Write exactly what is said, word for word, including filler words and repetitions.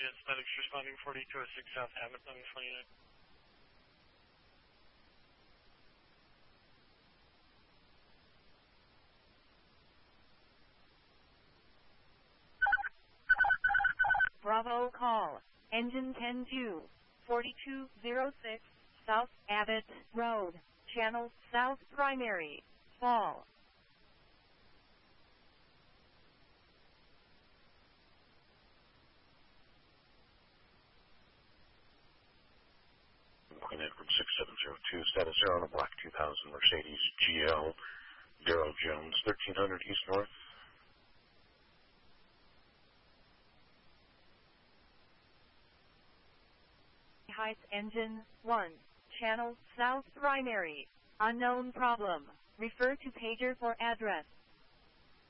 Aesthetics responding forty-two oh six South Abbott, eleven twenty-nine. Bravo call. Engine ten two, forty-two oh six, South Abbott Road, Channel South Primary, Fall. Looking in from six seven zero two, status zero on a black two thousand Mercedes G L, Darrell Jones, thirteen hundred East North. Heights Engine one, Channel South Primary, unknown problem. Refer to pager for address.